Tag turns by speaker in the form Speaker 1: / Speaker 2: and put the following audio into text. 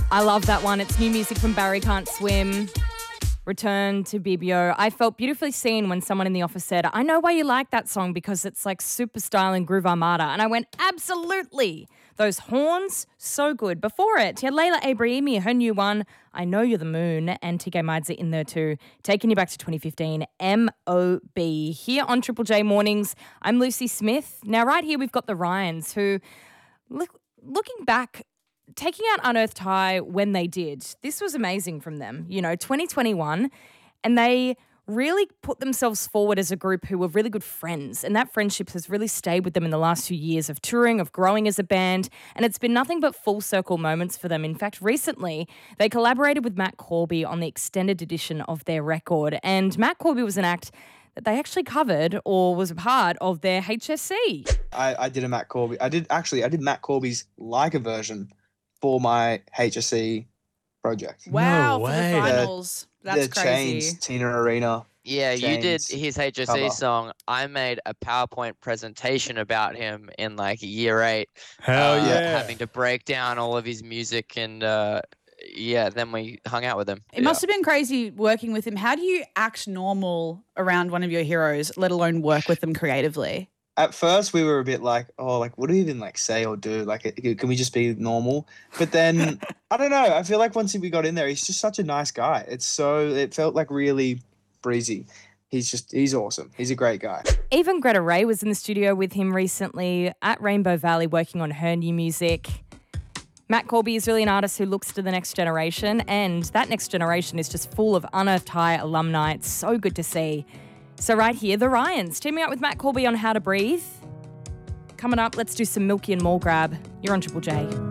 Speaker 1: I love that one. It's new music from Barry Can't Swim. Return to BBO. I felt beautifully seen when someone in the office said, I know why you like that song because it's like super style and Groove Armada. And I went, absolutely. Those horns, so good. Before it, you had Layla Ibrahimi, her new one, I Know You're the Moon, and TK Mides in there too, taking you back to 2015, M.O.B. Here on Triple J Mornings, I'm Lucy Smith. Now right here we've got the Ryans who, looking back, taking out Unearthed High when they did, this was amazing from them. 2021, and they really put themselves forward as a group who were really good friends, and that friendship has really stayed with them in the last few years of touring, of growing as a band, and it's been nothing but full circle moments for them. In fact, recently, they collaborated with Matt Corby on the extended edition of their record, and Matt Corby was an act that they actually covered or was a part of their HSC.
Speaker 2: I did a Matt Corby. I did Matt Corby's Liger version for my HSC project.
Speaker 3: Wow,
Speaker 4: No
Speaker 3: for the
Speaker 4: way.
Speaker 3: finals. That's
Speaker 2: the
Speaker 3: crazy.
Speaker 2: Chains, Tina Arena.
Speaker 5: Yeah, you did
Speaker 2: James
Speaker 5: his HSC
Speaker 2: cover.
Speaker 5: song. I made a PowerPoint presentation about him in like year 8.
Speaker 4: Hell yeah.
Speaker 5: Having to break down all of his music and then we hung out with him.
Speaker 3: It must have been crazy working with him. How do you act normal around one of your heroes, let alone work with them creatively?
Speaker 2: At first, we were a bit like, what do we even say or do? Can we just be normal? But then, I don't know. I feel like once we got in there, he's just such a nice guy. It felt like really breezy. He's awesome. He's a great guy.
Speaker 1: Even Greta Ray was in the studio with him recently at Rainbow Valley working on her new music. Matt Corby is really an artist who looks to the next generation, and that next generation is just full of Unearthed High alumni. It's so good to see. So right here, the Ryans, teaming up with Matt Corby on How to Breathe. Coming up, let's do some Milky and Mall Grab. You're on Triple J.